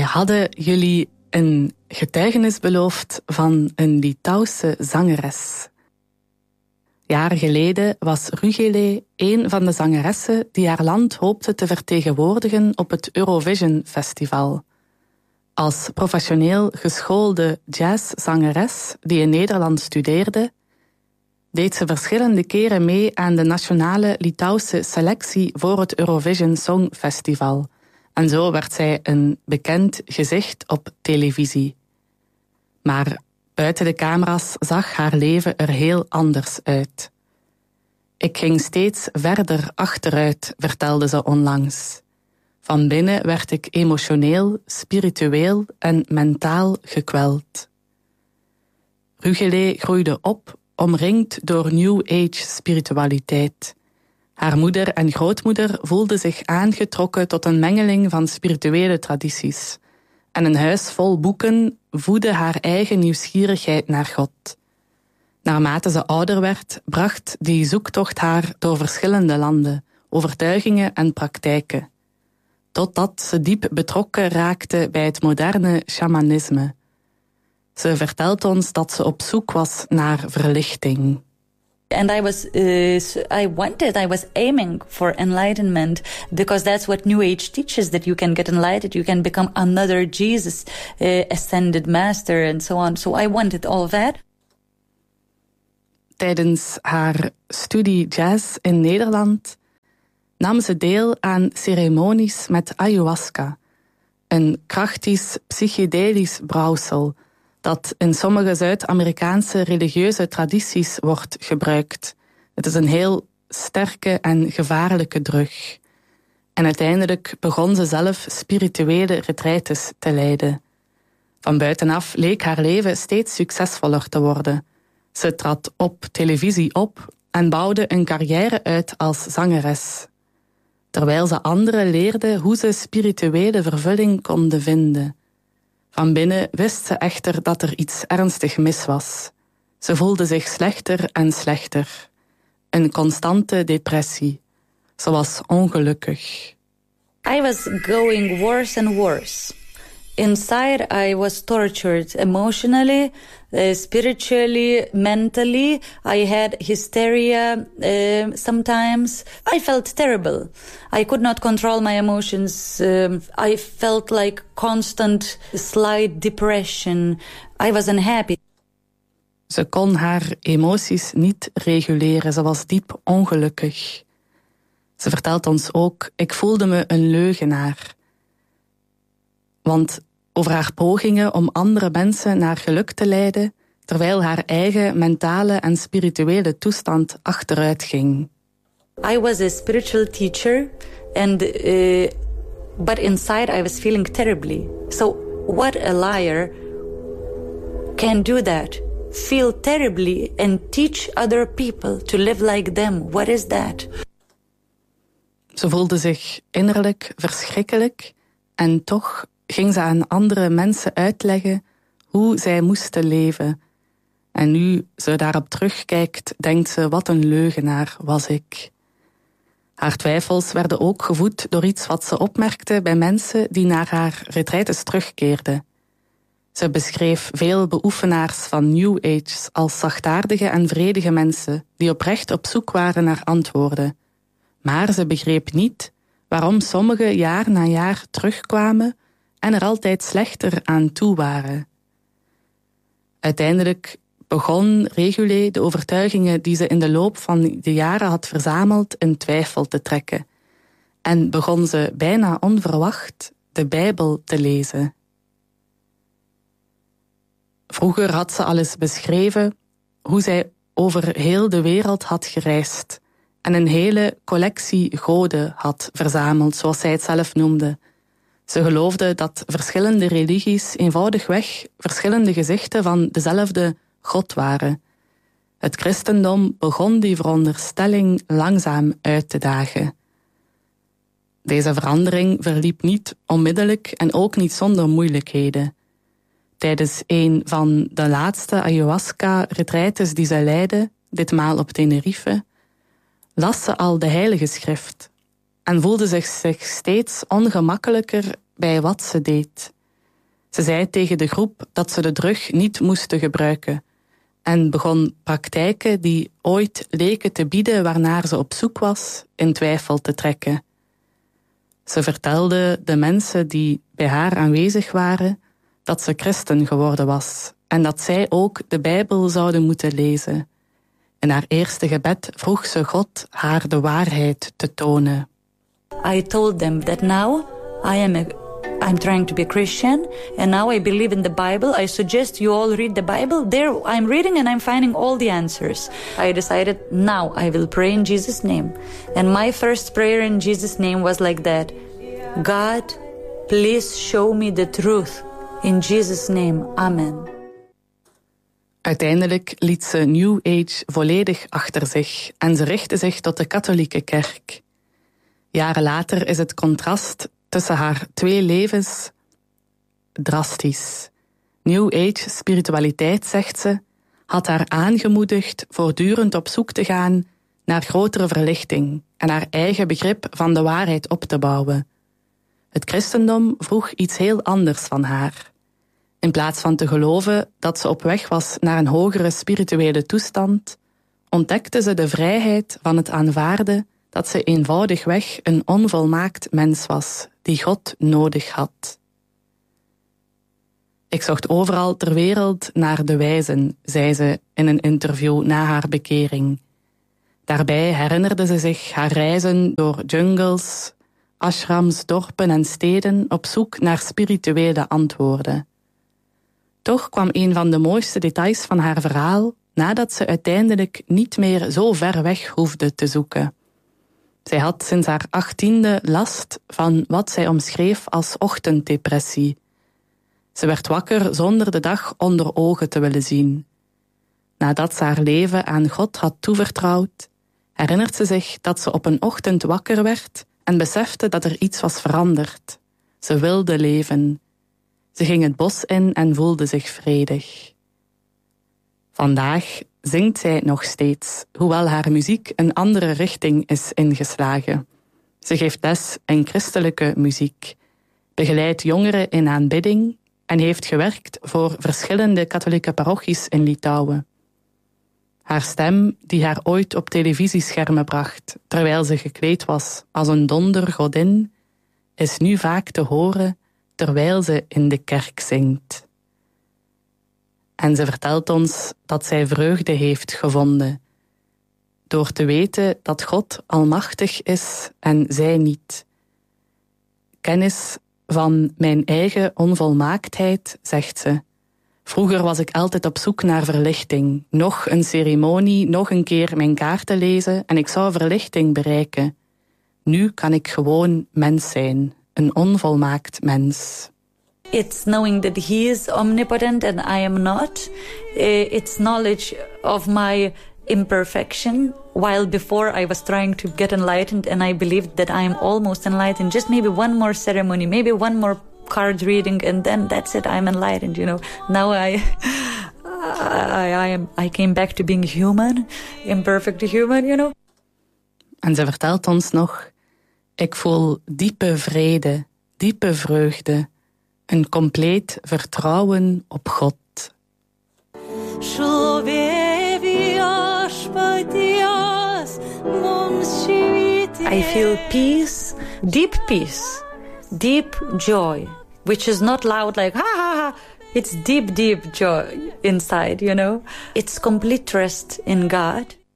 hadden jullie een getuigenis beloofd van een Litouwse zangeres. Jaren geleden was Rugele een van de zangeressen die haar land hoopte te vertegenwoordigen op het Eurovision Festival. Als professioneel geschoolde jazzzangeres die in Nederland studeerde, deed ze verschillende keren mee aan de nationale Litouwse selectie voor het Eurovision Songfestival. En zo werd zij een bekend gezicht op televisie. Maar buiten de camera's zag haar leven er heel anders uit. Ik ging steeds verder achteruit, vertelde ze onlangs. Van binnen werd ik emotioneel, spiritueel en mentaal gekweld. Rugele groeide op, omringd door New Age spiritualiteit. Haar moeder en grootmoeder voelden zich aangetrokken tot een mengeling van spirituele tradities. En een huis vol boeken voedde haar eigen nieuwsgierigheid naar God. Naarmate ze ouder werd, bracht die zoektocht haar door verschillende landen, overtuigingen en praktijken. Totdat ze diep betrokken raakte bij het moderne shamanisme. Ze vertelt ons dat ze op zoek was naar verlichting. And I was aiming for enlightenment, because that's what New Age teaches, that you can get enlightened, you can become another Jesus, ascended master and so on. So I wanted all of that. Tijdens haar studie jazz in Nederland nam ze deel aan ceremonies met ayahuasca, een krachtig psychedelisch brouwsel dat in sommige Zuid-Amerikaanse religieuze tradities wordt gebruikt. Het is een heel sterke en gevaarlijke drug. En uiteindelijk begon ze zelf spirituele retraites te leiden. Van buitenaf leek haar leven steeds succesvoller te worden. Ze trad op televisie op en bouwde een carrière uit als zangeres. Terwijl ze anderen leerde hoe ze spirituele vervulling konden vinden. Van binnen wist ze echter dat er iets ernstig mis was. Ze voelde zich slechter en slechter. Een constante depressie. Ze was ongelukkig. I was going worse and worse. Inside I was tortured emotionally, spiritually, mentally. I had hysteria sometimes. I felt terrible. I could not control my emotions. I felt like constant slight depression. I was unhappy. Ze kon haar emoties niet reguleren. Ze was diep ongelukkig. Ze vertelt ons ook, ik voelde me een leugenaar. Want over haar pogingen om andere mensen naar geluk te leiden, terwijl haar eigen mentale en spirituele toestand achteruit ging. I was a spiritual teacher, but inside I was feeling terribly. So what a liar can do that? Feel terribly and teach other people to live like them. What is that? Ze voelde zich innerlijk verschrikkelijk en toch ging ze aan andere mensen uitleggen hoe zij moesten leven. En nu ze daarop terugkijkt, denkt ze, wat een leugenaar was ik. Haar twijfels werden ook gevoed door iets wat ze opmerkte bij mensen die naar haar retraites terugkeerden. Ze beschreef veel beoefenaars van New Age als zachtaardige en vredige mensen die oprecht op zoek waren naar antwoorden. Maar ze begreep niet waarom sommigen jaar na jaar terugkwamen en er altijd slechter aan toe waren. Uiteindelijk begon Rugele de overtuigingen die ze in de loop van de jaren had verzameld in twijfel te trekken. En begon ze bijna onverwacht de Bijbel te lezen. Vroeger had ze al eens beschreven hoe zij over heel de wereld had gereisd en een hele collectie goden had verzameld, zoals zij het zelf noemde. Ze geloofde dat verschillende religies eenvoudigweg verschillende gezichten van dezelfde God waren. Het christendom begon die veronderstelling langzaam uit te dagen. Deze verandering verliep niet onmiddellijk en ook niet zonder moeilijkheden. Tijdens een van de laatste ayahuasca-retraites die ze leidde, ditmaal op Tenerife, las ze al de Heilige Schrift en voelde zich steeds ongemakkelijker bij wat ze deed. Ze zei tegen de groep dat ze de drug niet moesten gebruiken en begon praktijken die ooit leken te bieden waarnaar ze op zoek was, in twijfel te trekken. Ze vertelde de mensen die bij haar aanwezig waren dat ze christen geworden was en dat zij ook de Bijbel zouden moeten lezen. In haar eerste gebed vroeg ze God haar de waarheid te tonen. I told them that now I'm trying to be a Christian, and now I believe in the Bible. I suggest you all read the Bible. There I'm reading and I'm finding all the answers. I decided now I will pray in Jesus' name. And my first prayer in Jesus' name was like that. God, please show me the truth. In Jesus' name, amen. Uiteindelijk liet ze New Age volledig achter zich en ze richtte zich tot de katholieke kerk. Jaren later is het contrast tussen haar twee levens drastisch. New Age spiritualiteit, zegt ze, had haar aangemoedigd voortdurend op zoek te gaan naar grotere verlichting en haar eigen begrip van de waarheid op te bouwen. Het christendom vroeg iets heel anders van haar. In plaats van te geloven dat ze op weg was naar een hogere spirituele toestand, ontdekte ze de vrijheid van het aanvaarden dat ze eenvoudigweg een onvolmaakt mens was, die God nodig had. Ik zocht overal ter wereld naar de wijzen, zei ze in een interview na haar bekering. Daarbij herinnerde ze zich haar reizen door jungles, ashrams, dorpen en steden op zoek naar spirituele antwoorden. Toch kwam een van de mooiste details van haar verhaal nadat ze uiteindelijk niet meer zo ver weg hoefde te zoeken. Zij had sinds haar 18e last van wat zij omschreef als ochtenddepressie. Ze werd wakker zonder de dag onder ogen te willen zien. Nadat ze haar leven aan God had toevertrouwd, herinnert ze zich dat ze op een ochtend wakker werd en besefte dat er iets was veranderd. Ze wilde leven. Ze ging het bos in en voelde zich vredig. Vandaag zingt zij nog steeds, hoewel haar muziek een andere richting is ingeslagen. Ze geeft les in christelijke muziek, begeleidt jongeren in aanbidding en heeft gewerkt voor verschillende katholieke parochies in Litouwen. Haar stem, die haar ooit op televisieschermen bracht, terwijl ze gekleed was als een dondergodin, is nu vaak te horen terwijl ze in de kerk zingt. En ze vertelt ons dat zij vreugde heeft gevonden, door te weten dat God almachtig is en zij niet. Kennis van mijn eigen onvolmaaktheid, zegt ze. Vroeger was ik altijd op zoek naar verlichting. Nog een ceremonie, nog een keer mijn kaarten lezen en ik zou verlichting bereiken. Nu kan ik gewoon mens zijn, een onvolmaakt mens. It's knowing that he is omnipotent and I am not. It's knowledge of my imperfection. While before I was trying to get enlightened and I believed that I am almost enlightened. Just maybe one more ceremony, maybe one more card reading and then that's it, I'm enlightened, you know. Now I came back to being human, imperfect human, you know. En ze vertelt ons nog, ik voel diepe vrede, diepe vreugde, een compleet vertrouwen op God. I feel peace, deep joy, which is not loud like, ha ha ha. It's deep joy inside, you know. It's complete trust in God.